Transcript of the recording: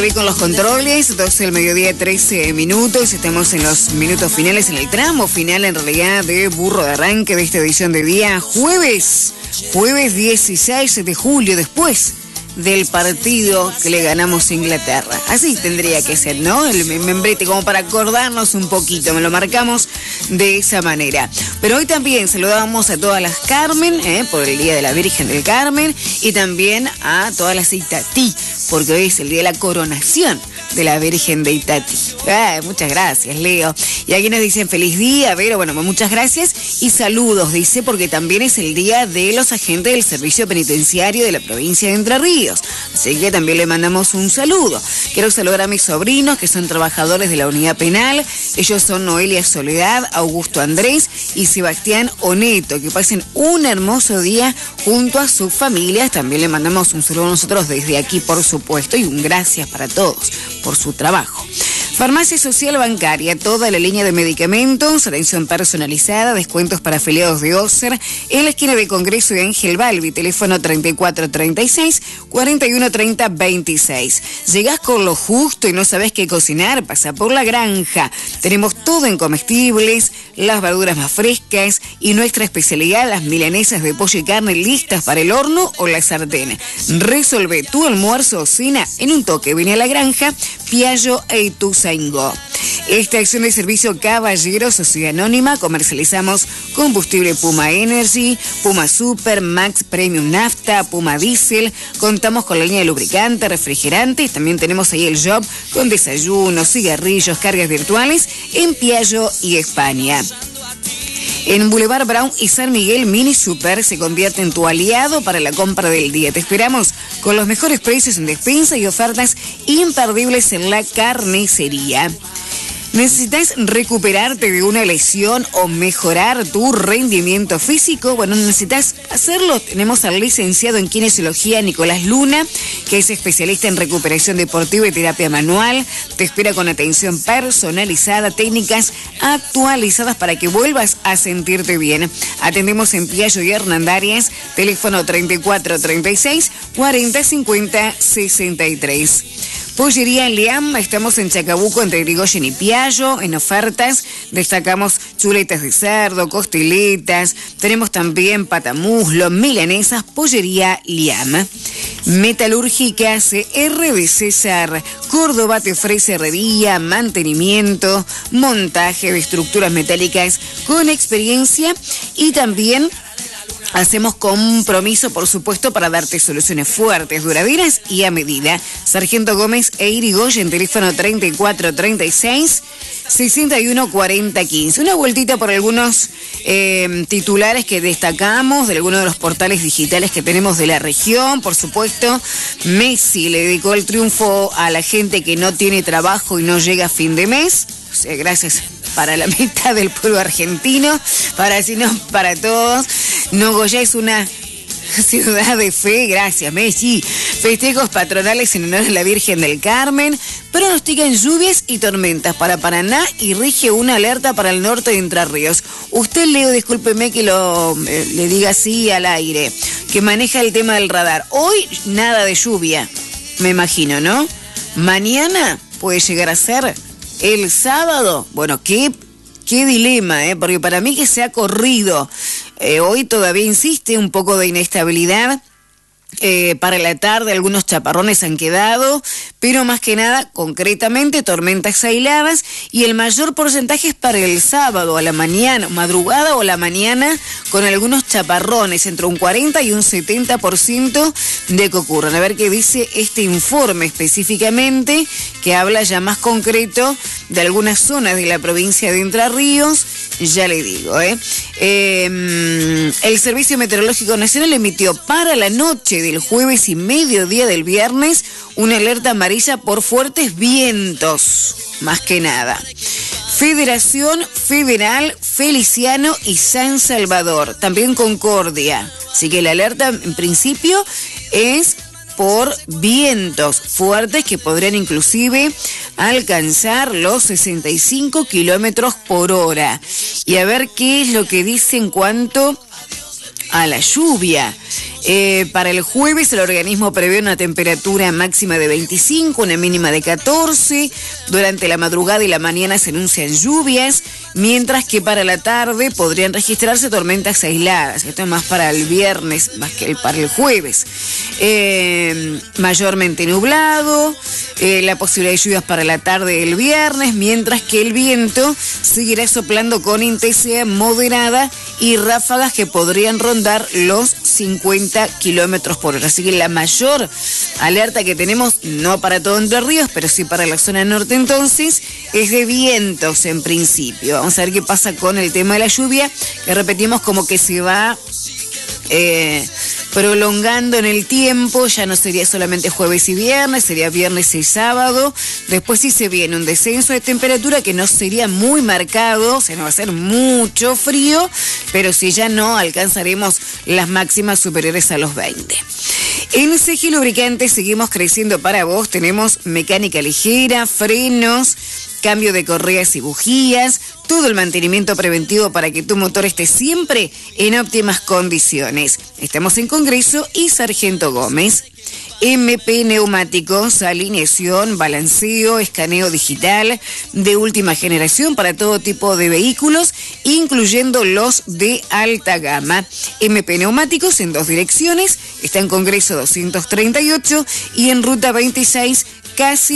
Con los controles, 12 del mediodía, 13 minutos. Estamos en los minutos finales, en el tramo final, en realidad, de Burro de Arranque de esta edición de día jueves 16 de julio, después del partido que le ganamos a Inglaterra. Así tendría que ser, ¿no? El membrete, como para acordarnos un poquito, me lo marcamos de esa manera. Pero hoy también saludamos a todas las Carmen, por el Día de la Virgen del Carmen, y también a todas las Itatí, porque hoy es el día de la coronación de la Virgen de Itatí. Muchas gracias, Leo. Y aquí nos dicen feliz día, Vero. Bueno, muchas gracias y saludos, dice, porque también es el día de los agentes del servicio penitenciario de la provincia de Entre Ríos. Así que también le mandamos un saludo. Quiero saludar a mis sobrinos, que son trabajadores de la unidad penal. Ellos son Noelia Soledad, Augusto Andrés y Sebastián Oneto. Que pasen un hermoso día junto a sus familias. También le mandamos un saludo a nosotros desde aquí, por supuesto, y un gracias para todos por su trabajo. Farmacia Social Bancaria, toda la línea de medicamentos, atención personalizada, descuentos para afiliados de Oser, en la esquina de Congreso de Ángel Balbi, teléfono 3436-4130-26. Llegás con lo justo y no sabés qué cocinar, pasa por La Granja. Tenemos todo en comestibles, las verduras más frescas y nuestra especialidad, las milanesas de pollo y carne listas para el horno o la sartén. Resolve tu almuerzo o cena en un toque. Vine a La Granja, Piaggio e Ituzaingó. Esta acción de servicio Caballero Sociedad Anónima, comercializamos combustible Puma Energy, Puma Super, Max Premium Nafta, Puma Diesel, contamos con la línea de lubricantes, refrigerantes, también tenemos ahí el shop con desayunos, cigarrillos, cargas virtuales en Piaggio y España. En Boulevard Brown y San Miguel, Mini Super se convierte en tu aliado para la compra del día. Te esperamos con los mejores precios en despensa y ofertas imperdibles en la carnicería. ¿Necesitas recuperarte de una lesión o mejorar tu rendimiento físico? Bueno, necesitas hacerlo. Tenemos al licenciado en kinesiología Nicolás Luna, que es especialista en recuperación deportiva y terapia manual. Te espera con atención personalizada, técnicas actualizadas para que vuelvas a sentirte bien. Atendemos en Piaggio y Hernandarias, teléfono 3436-4050-63. Pollería Liam, estamos en Chacabuco, entre Irigoyen y Piaggio, en ofertas. Destacamos chuletas de cerdo, costeletas, tenemos también patamuslo, milanesas. Pollería Liam. Metalúrgica CR de César Córdoba te ofrece herrería, mantenimiento, montaje de estructuras metálicas con experiencia y también hacemos compromiso, por supuesto, para darte soluciones fuertes, duraderas y a medida. Sargento Gómez e Irigoyen, teléfono 3436-614015. Una vueltita por algunos titulares que destacamos de algunos de los portales digitales que tenemos de la región. Por supuesto, Messi le dedicó el triunfo a la gente que no tiene trabajo y no llega a fin de mes. O sea, gracias para la mitad del pueblo argentino, para todos. Nogoyá es una ciudad de fe, gracias Messi. Festejos patronales en honor a la Virgen del Carmen, pronostican lluvias y tormentas para Paraná y rige una alerta para el norte de Entre Ríos. Usted, Leo, discúlpeme que le diga así al aire, que maneja el tema del radar. Hoy nada de lluvia, me imagino, ¿no? Mañana puede llegar a ser el sábado. Bueno, qué dilema, porque para mí que se ha corrido. Hoy todavía insiste un poco de inestabilidad. Para la tarde algunos chaparrones han quedado, pero más que nada, concretamente, tormentas aisladas, y el mayor porcentaje es para el sábado a la mañana, madrugada o la mañana, con algunos chaparrones, entre un 40 y un 70% de que ocurran. A ver qué dice este informe específicamente, que habla ya más concreto de algunas zonas de la provincia de Entre Ríos. Ya le digo, el Servicio Meteorológico Nacional emitió para la noche del jueves y mediodía del viernes una alerta amarilla por fuertes vientos, más que nada. Federación Federal, Feliciano y San Salvador, también Concordia. Así que la alerta en principio es por vientos fuertes que podrían inclusive alcanzar los 65 kilómetros por hora. Y a ver qué es lo que dice en cuanto a la lluvia. Para el jueves el organismo prevé una temperatura máxima de 25, una mínima de 14. Durante la madrugada y la mañana se anuncian lluvias, mientras que para la tarde podrían registrarse tormentas aisladas. Esto es más para el viernes, más que para el jueves. Mayormente nublado, la posibilidad de lluvias para la tarde del viernes, mientras que el viento seguirá soplando con intensidad moderada y ráfagas que podrían rondar los 50 kilómetros por hora. Así que la mayor alerta que tenemos, no para todo Entre Ríos, pero sí para la zona norte entonces, es de vientos en principio. Vamos a ver qué pasa con el tema de la lluvia, que repetimos como que se va prolongando en el tiempo. Ya no sería solamente jueves y viernes, sería viernes y sábado. Después sí se viene un descenso de temperatura que no sería muy marcado, o sea, no va a ser mucho frío, pero sí ya no alcanzaremos las máximas superiores a los 20. En CG Lubricantes seguimos creciendo para vos. Tenemos mecánica ligera, frenos, cambio de correas y bujías, todo el mantenimiento preventivo para que tu motor esté siempre en óptimas condiciones. Estamos en Congreso y Sargento Gómez. MP Neumáticos, alineación, balanceo, escaneo digital de última generación para todo tipo de vehículos, incluyendo los de alta gama. MP Neumáticos en 2 direcciones, está en Congreso 238 y en Ruta 26, casi